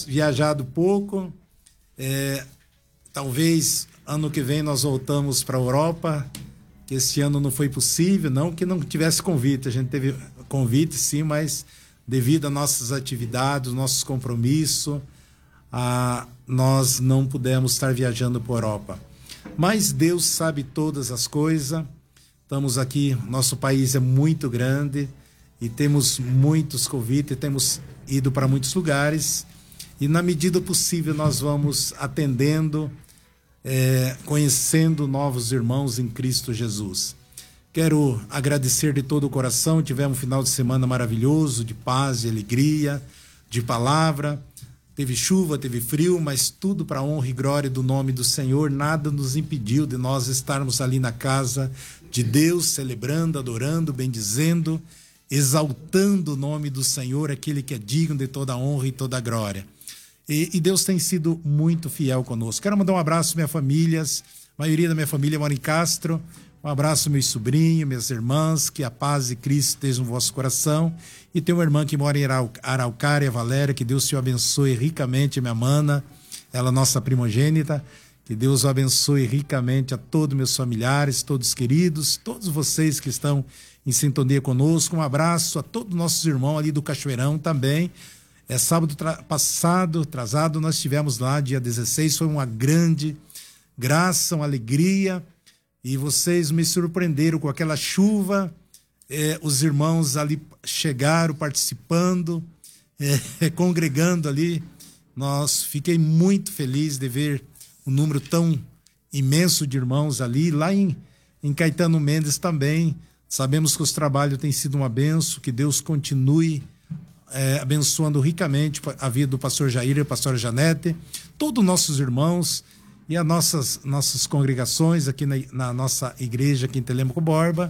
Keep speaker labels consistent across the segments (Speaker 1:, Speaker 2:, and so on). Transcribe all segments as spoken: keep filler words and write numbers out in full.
Speaker 1: viajado pouco. É, talvez ano que vem nós voltamos para a Europa, que esse ano não foi possível, não que não tivesse convite. A gente teve convite, sim, mas devido às nossas atividades, nossos compromissos, a, nós não pudemos estar viajando para a Europa. Mas Deus sabe todas as coisas. Estamos aqui, nosso país é muito grande e temos muitos convites, temos ido para muitos lugares e na medida possível nós vamos atendendo, é, conhecendo novos irmãos em Cristo Jesus. Quero agradecer de todo o coração. Tivemos um final de semana maravilhoso, de paz, de alegria, de palavra. Teve chuva, teve frio, mas tudo para a honra e glória do nome do Senhor. Nada nos impediu de nós estarmos ali na casa de Deus, celebrando, adorando, bendizendo, exaltando o nome do Senhor, aquele que é digno de toda a honra e toda a glória. E, e Deus tem sido muito fiel conosco. Quero mandar um abraço às minhas famílias. A maioria da minha família mora em Castro. Um abraço, meus sobrinhos, minhas irmãs, que a paz de Cristo esteja no vosso coração. E tem uma irmã que mora em Araucária, Valéria, que Deus te abençoe ricamente, minha mana, ela é nossa primogênita. Que Deus o abençoe ricamente a todos meus familiares, todos queridos, todos vocês que estão em sintonia conosco. Um abraço a todos os nossos irmãos ali do Cachoeirão também. É sábado tra- passado, atrasado, nós estivemos lá, dia dezesseis, foi uma grande graça, uma alegria. E vocês me surpreenderam com aquela chuva, é, os irmãos ali chegaram participando, é, congregando ali. Nós fiquei muito feliz de ver um número tão imenso de irmãos ali. Lá em, em Caetano Mendes também, sabemos que os trabalhos têm sido uma benção, que Deus continue é, abençoando ricamente a vida do pastor Jair e a pastora Janete, todos os nossos irmãos, e as nossas, nossas congregações aqui na, na nossa igreja aqui em Telêmaco Borba.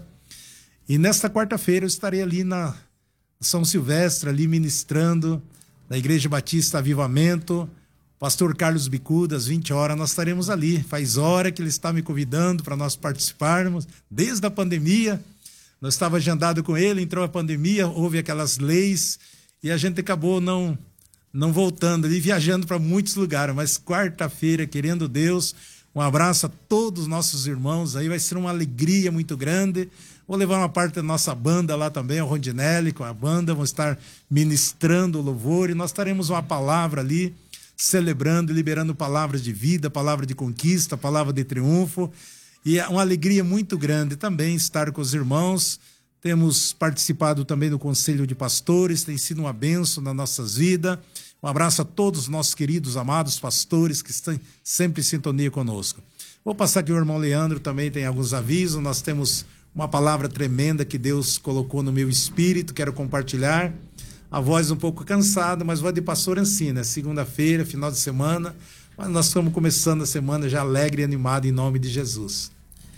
Speaker 1: E nesta quarta-feira eu estarei ali na São Silvestre, ali ministrando na Igreja Batista Avivamento. Pastor Carlos Bicuda, às vinte horas, nós estaremos ali. Faz hora que ele está me convidando para nós participarmos, desde a pandemia. Nós estávamos agendado com ele, entrou a pandemia, houve aquelas leis e a gente acabou não... não voltando ali, viajando para muitos lugares, mas quarta-feira, querendo Deus, um abraço a todos os nossos irmãos aí, vai ser uma alegria muito grande. Vou levar uma parte da nossa banda lá também, o Rondinelli com a banda, vão estar ministrando o louvor e nós teremos uma palavra ali, celebrando e liberando palavras de vida, palavra de conquista, palavra de triunfo, e é uma alegria muito grande também estar com os irmãos. Temos participado também do Conselho de Pastores, tem sido uma bênção nas nossas vidas. Um abraço a todos os nossos queridos, amados pastores que estão sempre em sintonia conosco. Vou passar aqui o irmão Leandro, também tem alguns avisos. Nós temos uma palavra tremenda que Deus colocou no meu espírito, quero compartilhar. A voz um pouco cansada, mas voz de pastor ensina. É segunda-feira, final de semana, mas nós estamos começando a semana já alegre e animado em nome de Jesus.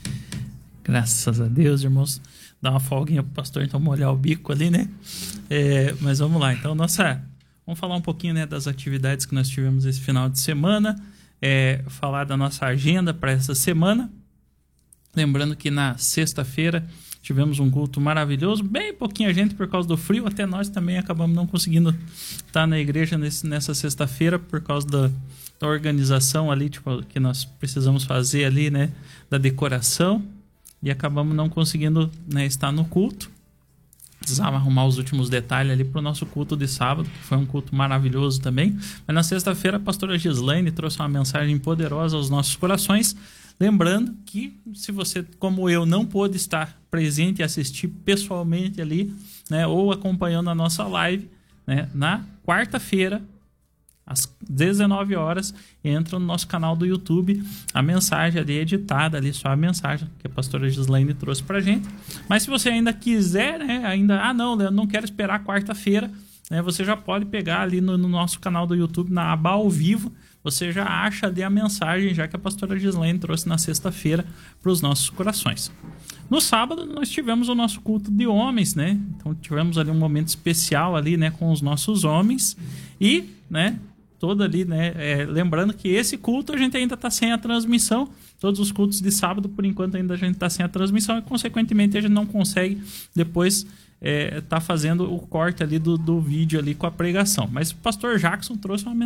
Speaker 2: Graças a Deus, irmãos. Dá uma folguinha pro pastor, então molhar o bico ali, né? É, mas vamos lá. Então, nossa, vamos falar um pouquinho, né, das atividades que nós tivemos esse final de semana, é, falar da nossa agenda para essa semana. Lembrando que na sexta-feira tivemos um culto maravilhoso, bem pouquinha gente por causa do frio, até nós também acabamos não conseguindo estar na igreja nesse, nessa sexta-feira por causa da, da organização ali, tipo, que nós precisamos fazer ali, né, da decoração. E acabamos não conseguindo, né, estar no culto. Precisava arrumar os últimos detalhes ali para o nosso culto de sábado, que foi um culto maravilhoso também. Mas na sexta-feira a pastora Gislaine trouxe uma mensagem poderosa aos nossos corações. Lembrando que se você, como eu, não pôde estar presente e assistir pessoalmente ali, né, ou acompanhando a nossa live, né, na quarta-feira, às dezenove horas, entra no nosso canal do YouTube a mensagem ali editada, ali só a mensagem que a pastora Gislaine trouxe pra gente. Mas se você ainda quiser, né, ainda, ah não, eu não quero esperar quarta-feira, né, você já pode pegar ali no, no nosso canal do YouTube, na aba ao vivo, você já acha ali a mensagem, já que a pastora Gislaine trouxe na sexta-feira para os nossos corações. No sábado, nós tivemos o nosso culto de homens, né? Então, tivemos ali um momento especial ali, né, com os nossos homens e, né, todo ali, né, é, lembrando que esse culto a gente ainda está sem a transmissão, todos os cultos de sábado, por enquanto, ainda a gente está sem a transmissão e, consequentemente, a gente não consegue depois é, tá fazendo o corte ali do, do vídeo ali com a pregação. Mas o pastor Jackson trouxe uma